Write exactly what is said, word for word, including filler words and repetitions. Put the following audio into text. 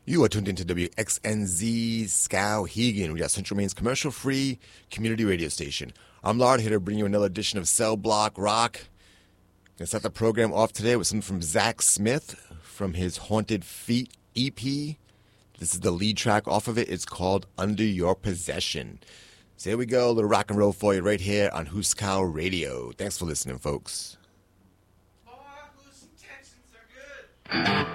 You are tuned into W X N Z Skowhegan. We got Central Maine's commercial-free community radio station. I'm Lard, here to bring you another edition of Cell Block Rock. Gonna start the program off today with something from Zach Smith from his Haunted Feet E P. This is the lead track off of it. It's called Under Your Possession. So here we go, a little rock and roll for you right here on Huskow Radio. Thanks for listening, folks. Boy, whose intentions are good.